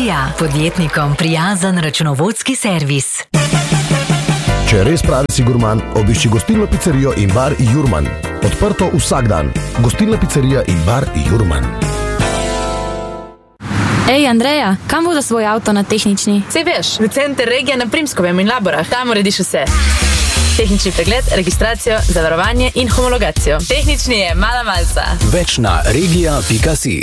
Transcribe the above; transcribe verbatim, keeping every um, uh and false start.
Regija, podjetnikom prijazen računovodski servis. Če res pravi si gurman, obišči gostilno pizzerijo in bar Jurman. Odprto vsak dan. Gostilna pizzerija in bar Jurman. Ej, Andreja, kam voda svoj avto na tehnični? Sej veš, v center regija na Primskovem in Laborah. Tam urediš vse. Tehnični pregled, registracijo, zavarovanje in homologacijo. Tehnični je mala malca. Več na regija pika si.